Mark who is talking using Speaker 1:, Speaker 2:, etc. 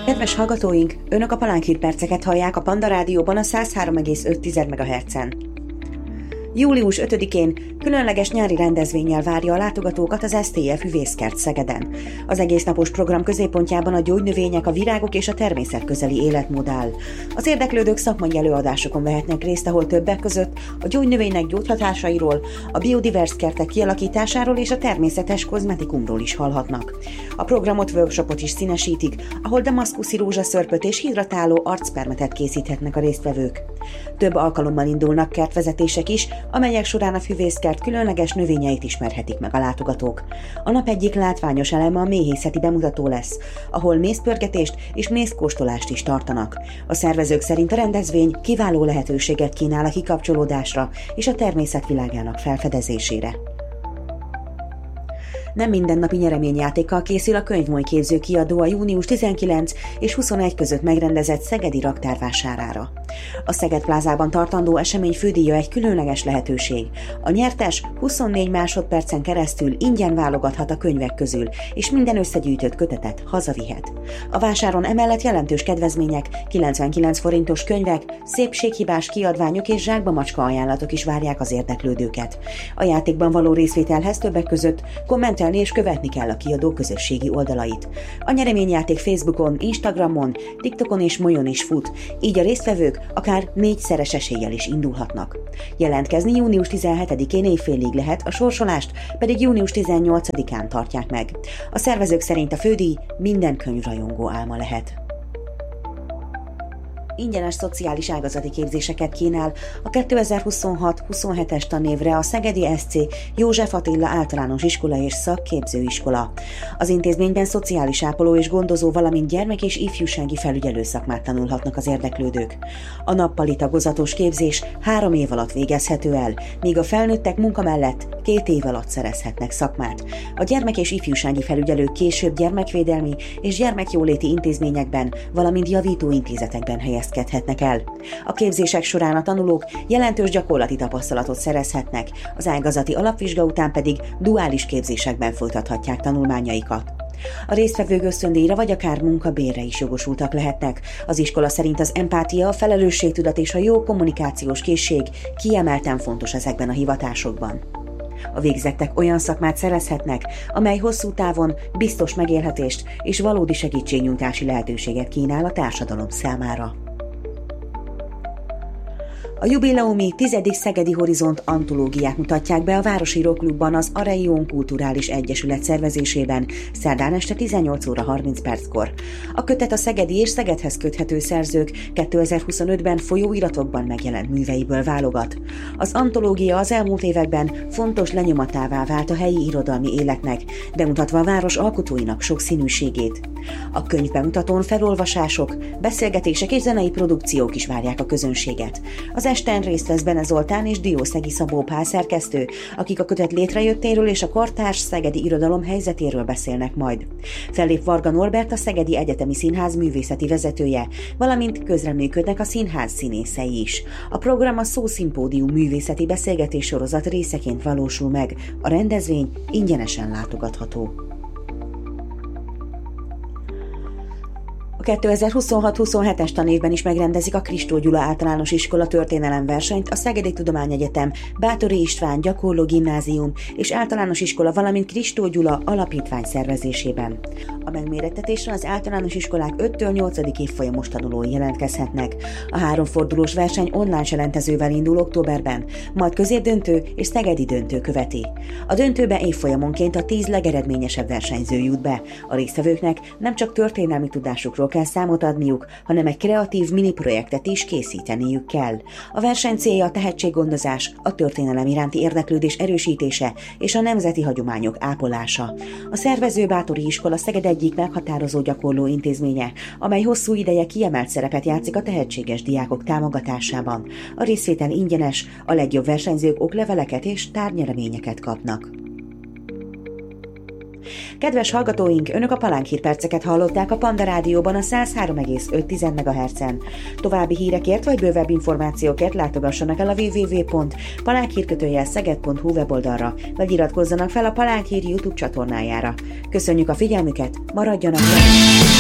Speaker 1: Kedves hallgatóink, Önök a Palánk hírperceket hallják a Panda Rádióban a 103,5 MHz-en. Július 5-én különleges nyári rendezvénnyel várja a látogatókat az STF Füvészkert Szegeden. Az egésznapos program középpontjában a gyógynövények, a virágok és a természetközeli életmód áll. Az érdeklődők szakmai előadásokon vehetnek részt, ahol többek között a gyógynövények gyógyhatásairól, a biodivers kertek kialakításáról és a természetes kozmetikumról is hallhatnak. A programot workshopot is színesítik, ahol damaszkuszi rózsaszörpöt és hidratáló arcpermetet készíthetnek a résztvevők. Több alkalommal indulnak kertvezetések is, amelyek során a füvészkert különleges növényeit ismerhetik meg a látogatók. A nap egyik látványos eleme a méhészeti bemutató lesz, ahol mézpörgetést és mézkóstolást is tartanak. A szervezők szerint a rendezvény kiváló lehetőséget kínál a kikapcsolódásra és a természet világának felfedezésére. Nem mindennapi nyereményjátékkal készül a Könyvmoly Képző Kiadó a június 19 és 21 között megrendezett szegedi raktárvásárára. A Szeged Plázában tartandó esemény fődíja egy különleges lehetőség. A nyertes 24 másodpercen keresztül ingyen válogathat a könyvek közül, és minden összegyűjtött kötetet hazavihet. A vásáron emellett jelentős kedvezmények, 99 forintos könyvek, szépséghibás kiadványok és zsákba macska ajánlatok is várják az érdeklődőket. A játékban való részvételhez többek között kommentelni és követni kell a kiadó közösségi oldalait. A nyereményjáték Facebookon, Instagramon, TikTokon és Molyon is fut, így a résztvevők akár 4-szeres eséllyel is indulhatnak. Jelentkezni június 17-én éjfélig lehet, a sorsolást pedig június 18-án tartják meg. A szervezők szerint a fődíj minden könyvrajongó álma lehet. Ingyenes szociális ágazati képzéseket kínál a 2026-27-es tanévre a Szegedi SC József Attila Általános Iskola és Szakképzőiskola. Az intézményben szociális ápoló és gondozó, valamint gyermek- és ifjúsági felügyelő szakmát tanulhatnak az érdeklődők. A nappali tagozatos képzés 3 év alatt végezhető el, míg a felnőttek munka mellett 2 év alatt szerezhetnek szakmát. A gyermek- és ifjúsági felügyelők később gyermekvédelmi és gyermekjóléti intézményekben, valamint javítóintézetekben helyezkedhetnek el. A képzések során a tanulók jelentős gyakorlati tapasztalatot szerezhetnek, az ágazati alapvizsga után pedig duális képzésekben folytathatják tanulmányaikat. A résztvevők ösztöndíjra vagy akár munkabérre is jogosultak lehetnek. Az iskola szerint az empátia, a felelősségtudat és a jó kommunikációs készség kiemelten fontos ezekben a hivatásokban. A végzettek olyan szakmát szerezhetnek, amely hosszú távon biztos megélhetést és valódi segítségnyújtási lehetőséget kínál a társadalom számára. A jubileumi 10. Szegedi Horizont antológiát mutatják be a Városíró Klubban az Areion Kulturális Egyesület szervezésében szerdán este 18 óra 30 perckor. A kötet a szegedi és Szegedhez köthető szerzők 2025-ben folyóiratokban megjelent műveiből válogat. Az antológia az elmúlt években fontos lenyomatává vált a helyi irodalmi életnek, bemutatva a város alkotóinak sokszínűségét. A könyvbemutatón felolvasások, beszélgetések és zenei produkciók is várják a közönséget. Az esten részt vesz Bene Zoltán és Diószegi Szabó Pál szerkesztő, akik a kötet létrejöttéről és a kortárs szegedi irodalom helyzetéről beszélnek majd. Fellép Varga Norbert, a Szegedi Egyetemi Színház művészeti vezetője, valamint közreműködnek a színház színészei is. A program a Szószimpódium művészeti beszélgetés sorozat részeként valósul meg, a rendezvény ingyenesen látogatható. A 2026-27-es tanévben is megrendezik a Kristó Gyula Általános Iskola történelemversenyt a Szegedi Tudományegyetem, Báthori István Gyakorló Gimnázium és Általános Iskola, valamint Kristó Gyula Alapítvány szervezésében. A megmérettetésre az általános iskolák 5-től 8. évfolyamos tanulói jelentkezhetnek. A 3 fordulós verseny online jelentezővel indul októberben, majd középdöntő és szegedi döntő követi. A döntőbe évfolyamonként a 10 legeredményesebb versenyző jut be. A résztvevőknek nem csak történelmi tudásukról kell számot adniuk, hanem egy kreatív miniprojektet is készíteniük kell. A verseny célja a tehetséggondozás, a történelem iránti érdeklődés erősítése és a nemzeti hagyományok ápolása. A szervező Báthori Iskola Szeged egyik meghatározó gyakorló intézménye, amely hosszú ideje kiemelt szerepet játszik a tehetséges diákok támogatásában. A részvétel ingyenes, a legjobb versenyzők okleveleket és tárgynyereményeket kapnak. Kedves hallgatóink, Önök a Palánk hírperceket hallották a Panda Rádióban a 103,5 MHz-en. További hírekért vagy bővebb információkért látogassanak el a www.palánkhír-szeged.hu weboldalra, vagy iratkozzanak fel a Palánk Hír YouTube csatornájára. Köszönjük a figyelmüket, maradjanak velünk!